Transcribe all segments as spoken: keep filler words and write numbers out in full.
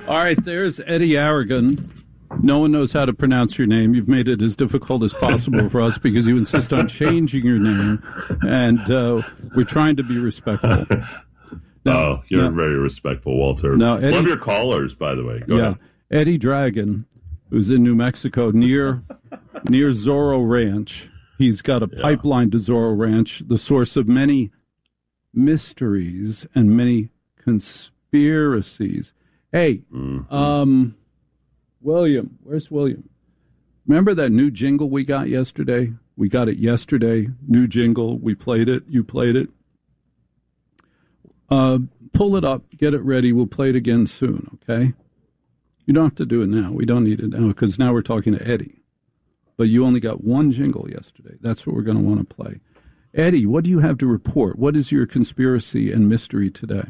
All right, there's Eddie Aragon. No one knows how to pronounce your name. You've made it as difficult as possible for us because you insist on changing your name, and uh, we're trying to be respectful. Now, oh, you're now, very respectful, Walter. Now, Eddie, love your callers, by the way. Go yeah, ahead. Eddie Dragon, who's in New Mexico near near Zorro Ranch. He's got a yeah. pipeline to Zorro Ranch, the source of many mysteries and many conspiracies. Hey, mm-hmm. um, William, where's William? Remember that new jingle we got yesterday? We got it yesterday. New jingle. We played it. You played it. Uh, pull it up. Get it ready. We'll play it again soon, okay? You don't have to do it now. We don't need it now because now we're talking to Eddie. But you only got one jingle yesterday. That's what we're going to want to play. Eddie, what do you have to report? What is your conspiracy and mystery today?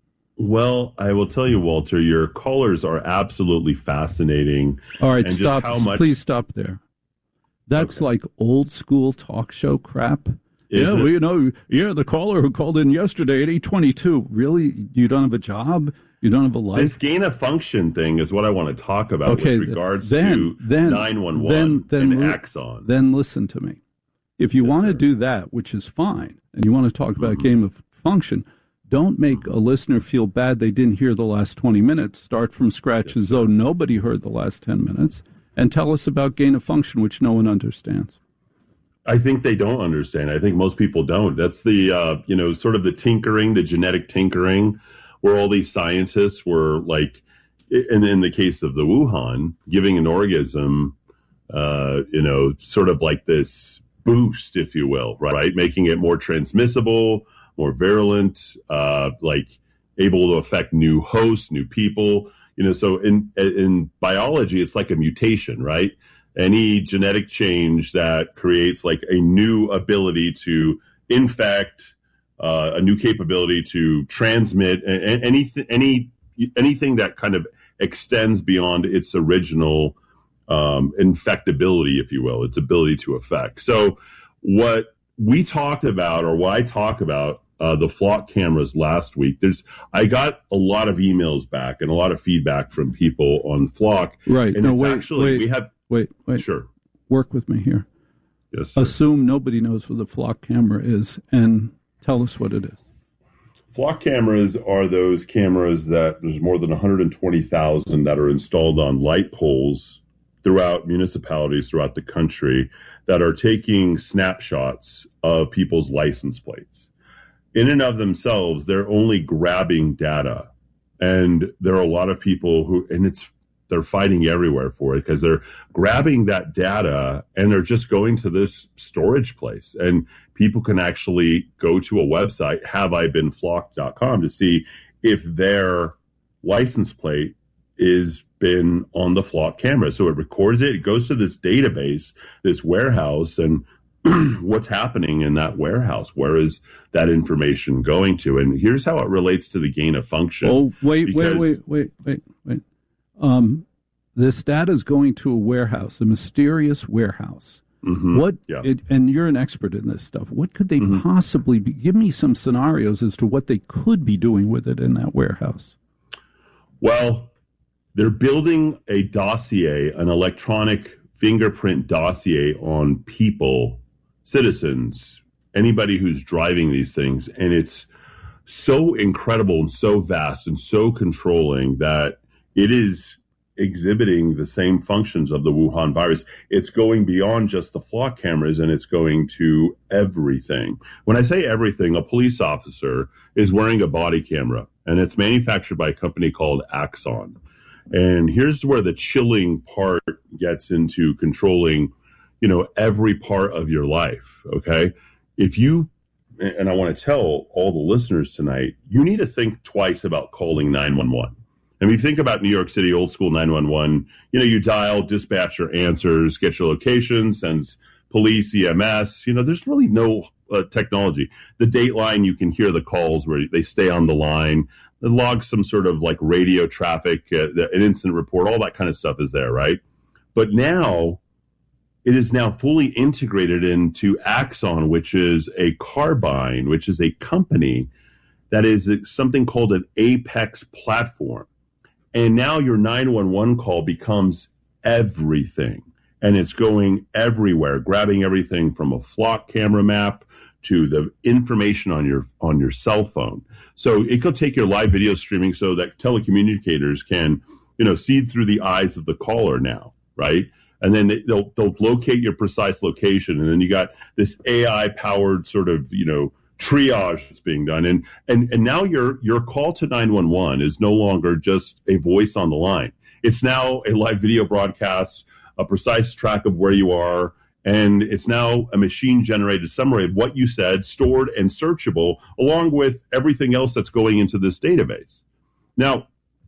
Well, I will tell you, Walter, your callers are absolutely fascinating. All right, stop. How much... Please stop there. That's okay. Like old school talk show crap. Is yeah, it? Well, you know, yeah, the caller who called in yesterday at eight twenty-two. Really? You don't have a job? You don't have a life? This gain of function thing is what I want to talk about okay, with regards then, to then, nine one one then, then, and li- Axon. Then listen to me. If you yes, want sir. to do that, which is fine, and you want to talk about mm-hmm. gain of function, don't make a listener feel bad they didn't hear the last twenty minutes. Start from scratch yes, as though nobody heard the last ten minutes, and tell us about gain of function, which no one understands. I think they don't understand. I think most people don't. That's the, uh, you know, sort of the tinkering, the genetic tinkering, where all these scientists were like, and in the case of the Wuhan, giving an organism, uh, you know, sort of like this boost, if you will, right? Making it more transmissible, more virulent, uh, like able to affect new hosts, new people. You know, so in in biology, it's like a mutation, right? Any genetic change that creates like a new ability to infect, uh, a new capability to transmit, and anything, any anything that kind of extends beyond its original um, infectability, if you will, its ability to affect. So, what we talked about, or what I talked about, uh, the flock cameras last week. There's, I got a lot of emails back and a lot of feedback from people on Flock. Right. And no, it's wait, actually wait. we have. Wait, wait. Sure. Work with me here. Yes, sir. Assume nobody knows what the flock camera is and tell us what it is. Flock cameras are those cameras that there's more than one hundred twenty thousand that are installed on light poles throughout municipalities throughout the country that are taking snapshots of people's license plates. In and of themselves, they're only grabbing data. And there are a lot of people who, and it's they're fighting everywhere for it because they're grabbing that data and they're just going to this storage place. And people can actually go to a website, have I been flocked dot com, to see if their license plate is been on the Flock camera. So it records it, it goes to this database, this warehouse, and what's happening in that warehouse? Where is that information going to? And here's how it relates to the gain of function. Oh, wait, because, wait, wait, wait, wait, wait. Um, this data is going to a warehouse, a mysterious warehouse. Mm-hmm. What? Yeah. It, and you're an expert in this stuff. What could they mm-hmm. possibly be? Give me some scenarios as to what they could be doing with it in that warehouse. Well, they're building a dossier, an electronic fingerprint dossier on people, citizens, anybody who's driving these things. And it's so incredible and so vast and so controlling that it is exhibiting the same functions of the Wuhan virus. It's going beyond just the Flock cameras, and it's going to everything. When I say everything, a police officer is wearing a body camera, and it's manufactured by a company called Axon. And here's where the chilling part gets into controlling, you know, every part of your life, okay? If you, and I want to tell all the listeners tonight, you need to think twice about calling nine one one. And if you think about New York City, old school nine one one, you know, you dial, dispatcher answers, get your location, sends police, E M S. You know, there's really no uh, technology. The Dateline, you can hear the calls where they stay on the line. It logs some sort of like radio traffic, uh, an incident report, all that kind of stuff is there, right? But now it is now fully integrated into Axon, which is a Carbine, which is a company that is something called an Apex platform. And now your nine one one call becomes everything. And it's going everywhere, grabbing everything from a flock camera map to the information on your on your cell phone. So it could take your live video streaming so that telecommunicators can, you know, see through the eyes of the caller now, right? And then they, they'll they'll locate your precise location, and then you got this A I powered sort of, you know, triage that's being done. And and and now your your call to nine one one is no longer just a voice on the line. It's now a live video broadcast, a precise track of where you are, and it's now a machine-generated summary of what you said, stored and searchable, along with everything else that's going into this database. Now,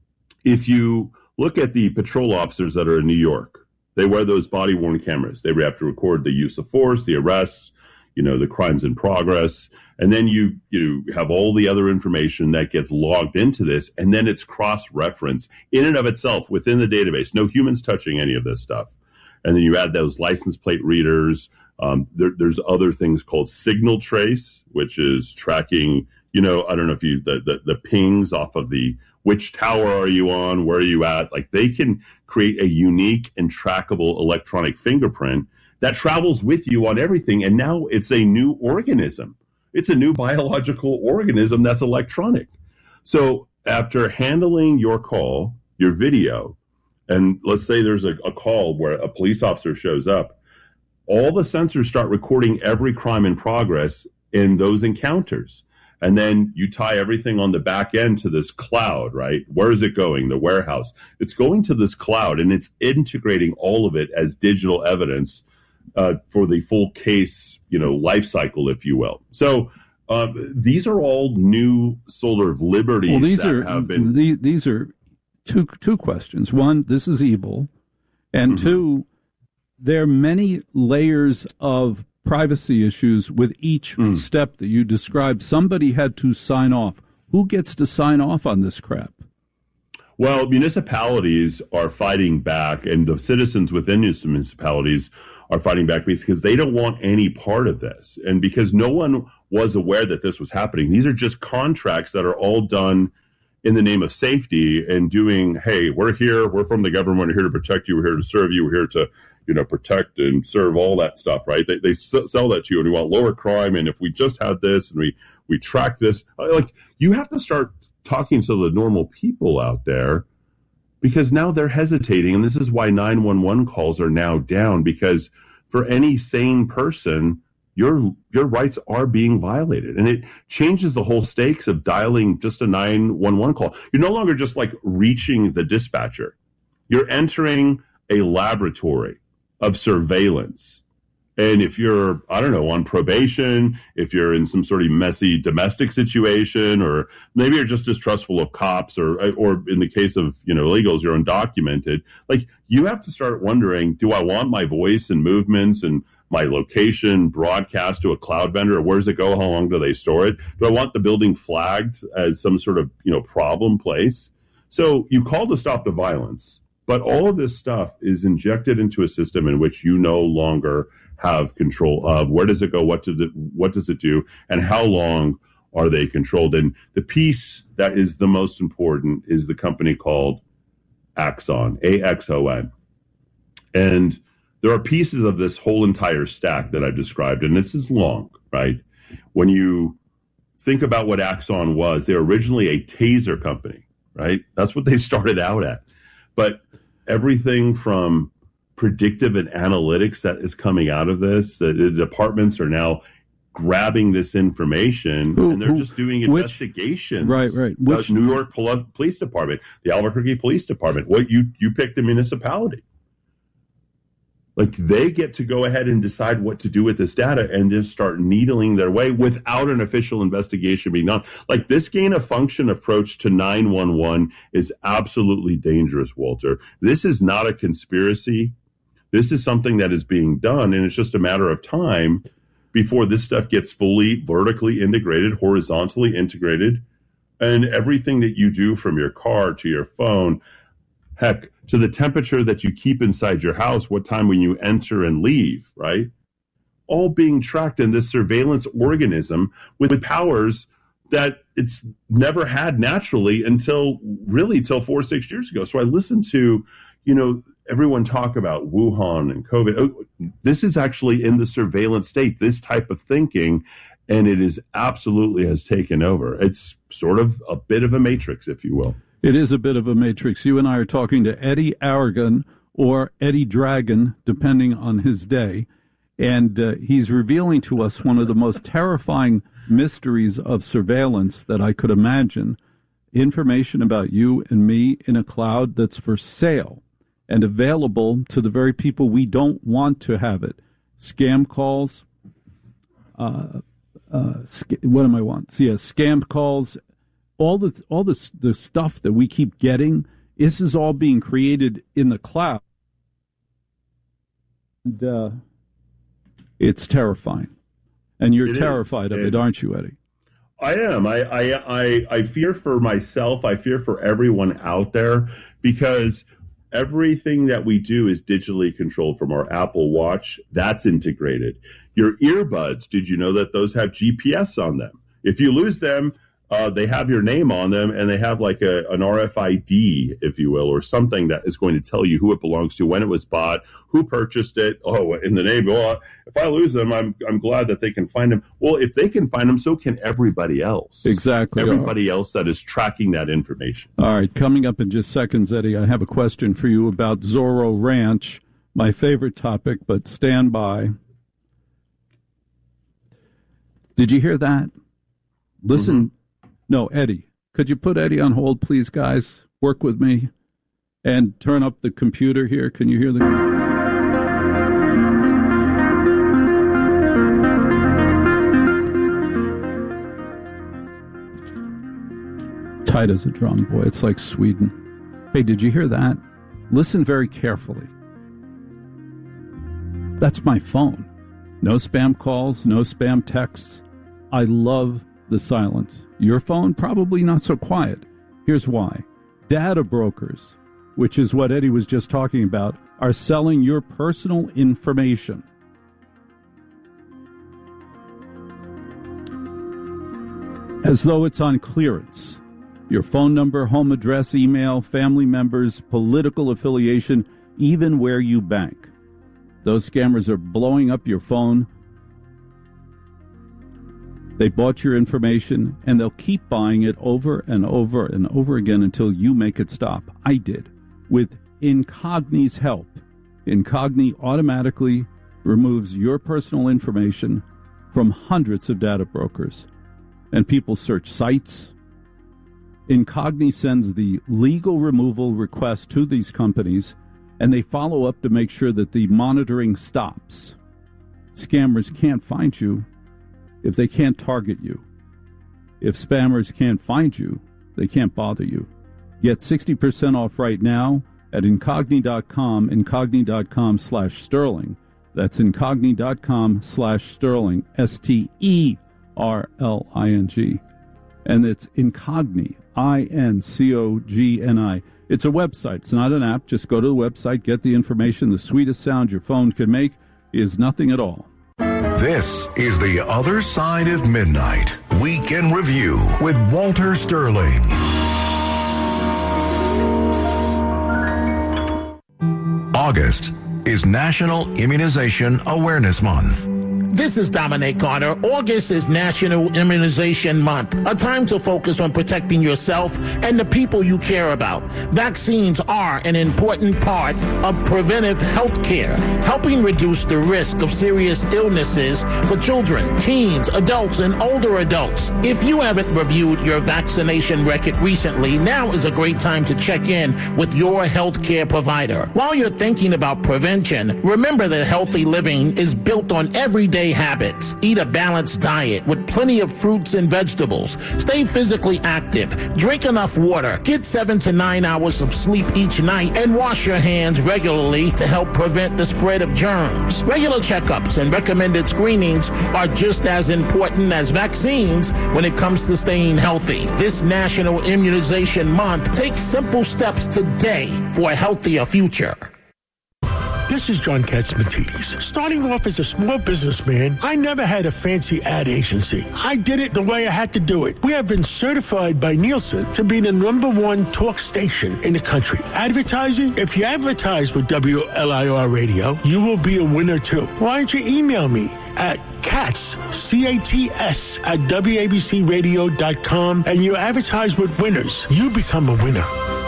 if you look at the patrol officers that are in New York, they wear those body-worn cameras. They have to record the use of force, the arrests, you know, the crimes in progress, and then you you have all the other information that gets logged into this, and then it's cross-referenced in and of itself within the database. No humans touching any of this stuff. And then you add those license plate readers. Um, there, there's other things called signal trace, which is tracking, you know, I don't know if you, the, the, the pings off of the, which tower are you on, where are you at? Like they can create a unique and trackable electronic fingerprint that travels with you on everything. And now it's a new organism. It's a new biological organism that's electronic. So after handling your call, your video, and let's say there's a, a call where a police officer shows up, all the sensors start recording every crime in progress in those encounters. And then you tie everything on the back end to this cloud, right? Where is it going? The warehouse. It's going to this cloud, and it's integrating all of it as digital evidence uh, for the full case, you know, life cycle, if you will. So uh, these are all new sort of liberties well, these that are, have been... These, these are... Two two questions. One, this is evil. And mm-hmm. two, there are many layers of privacy issues with each mm. step that you described. Somebody had to sign off. Who gets to sign off on this crap? Well, municipalities are fighting back, and the citizens within these municipalities are fighting back because they don't want any part of this. And because no one was aware that this was happening. These are just contracts that are all done in the name of safety and doing, hey, we're here, we're from the government, we're here to protect you, we're here to serve you, we're here to, you know, protect and serve, all that stuff, right? They they sell that to you, and we want lower crime, and if we just had this and we we track this, like, you have to start talking to the normal people out there, because now they're hesitating, and this is why nine one one calls are now down, because for any sane person, your your rights are being violated. And it changes the whole stakes of dialing just a nine one one call. You're no longer just like reaching the dispatcher. You're entering a laboratory of surveillance. And if you're, I don't know, on probation, if you're in some sort of messy domestic situation, or maybe you're just distrustful of cops, or or in the case of, you know, illegals, you're undocumented, like, you have to start wondering, do I want my voice and movements and my location broadcast to a cloud vendor, or where does it go? How long do they store it? Do I want the building flagged as some sort of, you know, problem place? So you call to stop the violence, but all of this stuff is injected into a system in which you no longer have control of. Where does it go? What does it, what does it do? And how long are they controlled? And the piece that is the most important is the company called Axon, A X O N. And there are pieces of this whole entire stack that I've described, and this is long, right? When you think about what Axon was, they're originally a taser company, right? That's what they started out at. But everything from predictive and analytics that is coming out of this, the, the departments are now grabbing this information, who, and they're who, just doing investigations. Which, right, right. Which, the New York Pol- Police Department, the Albuquerque Police Department. What you you picked a municipality. Like, they get to go ahead and decide what to do with this data and just start needling their way without an official investigation being done. Like, this gain of function approach to nine one one is absolutely dangerous, Walter. This is not a conspiracy. This is something that is being done, and it's just a matter of time before this stuff gets fully vertically integrated, horizontally integrated, and everything that you do from your car to your phone, heck, to the temperature that you keep inside your house, what time when you enter and leave, right? All being tracked in this surveillance organism with powers that it's never had naturally until really till four or six years ago. So I listened to, you know, everyone talk about Wuhan and COVID. Oh, this is actually in the surveillance state, this type of thinking, and it is absolutely has taken over. It's sort of a bit of a matrix, if you will. It is a bit of a matrix. You and I are talking to Eddie Aragon or Eddie Dragon, depending on his day. And uh, he's revealing to us one of the most terrifying mysteries of surveillance that I could imagine. Information about you and me in a cloud that's for sale and available to the very people we don't want to have it. Scam calls. Uh, uh, sc- what am I want? So, yeah, scam calls. All the all the the stuff that we keep getting. This is all being created in the cloud. And uh, it's terrifying. And you're it terrified is. of it, aren't you, Eddie? I am. I, I, I, I fear for myself. I fear for everyone out there because everything that we do is digitally controlled from our Apple Watch. That's integrated. Your earbuds, did you know that those have G P S on them? If you lose them, Uh, they have your name on them, and they have like a, an R F I D, if you will, or something that is going to tell you who it belongs to, when it was bought, who purchased it. Oh, in the name. Oh, if I lose them, I'm I'm glad that they can find them. Well, if they can find them, so can everybody else. Exactly. Everybody else that is tracking that information. All right. Coming up in just seconds, Eddie, I have a question for you about Zorro Ranch, my favorite topic, but stand by. Did you hear that? Listen. Mm-hmm. No, Eddie. Could you put Eddie on hold, please, guys? Work with me. And turn up the computer here. Can you hear the... Tight as a drum, boy. It's like Sweden. Hey, did you hear that? Listen very carefully. That's my phone. No spam calls, no spam texts. I love the silence. Your phone, probably not so quiet. Here's why. Data brokers, which is what Eddie was just talking about, are selling your personal information. As though it's on clearance. Your phone number, home address, email, family members, political affiliation, even where you bank. Those scammers are blowing up your phone. They bought your information, and they'll keep buying it over and over and over again until you make it stop. I did. With Incogni's help, Incogni automatically removes your personal information from hundreds of data brokers. And people search sites. Incogni sends the legal removal request to these companies, and they follow up to make sure that the monitoring stops. Scammers can't find you if they can't target you. If spammers can't find you, they can't bother you. Get sixty percent off right now at incogni dot com, incogni dot com slash sterling. That's incogni dot com slash sterling, S T E R L I N G. And it's Incogni, I N C O G N I. It's a website. It's not an app. Just go to the website, get the information. The sweetest sound your phone can make is nothing at all. This is The Other Side of Midnight, Week in Review with Walter Sterling. August is National Immunization Awareness Month. This is Dominic Carter. August is National Immunization Month, a time to focus on protecting yourself and the people you care about. Vaccines are an important part of preventive health care, helping reduce the risk of serious illnesses for children, teens, adults, and older adults. If you haven't reviewed your vaccination record recently, now is a great time to check in with your health care provider. While you're thinking about prevention, remember that healthy living is built on everyday habits. Eat a balanced diet with plenty of fruits and vegetables. Stay physically active. Drink enough water. Get seven to nine hours of sleep each night and wash your hands regularly to help prevent the spread of germs. Regular checkups and recommended screenings are just as important as vaccines when it comes to staying healthy. This National Immunization Month, take simple steps today for a healthier future. This is John Katzmatidis. Starting off as a small businessman, I never had a fancy ad agency. I did it the way I had to do it. We have been certified by Nielsen to be the number one talk station in the country. Advertising? If you advertise with W L I R Radio, you will be a winner too. Why don't you email me at Katz, C A T S, at W A B C radio dot com, and you advertise with winners. You become a winner.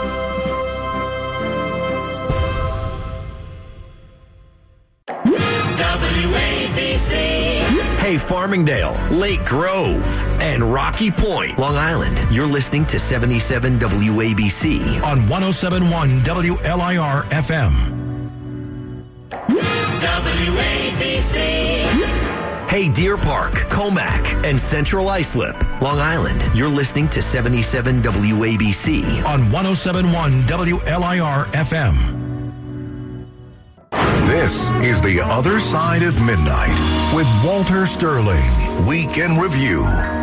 W A B C. Hey, Farmingdale, Lake Grove, and Rocky Point, Long Island. You're listening to seventy-seven W A B C on one oh seven point one W L I R F M. W A B C. Hey, Deer Park, Comac, and Central Islip, Long Island. You're listening to seventy-seven W A B C on one oh seven point one W L I R F M. This is The Other Side of Midnight with Walter Sterling. Week in Review.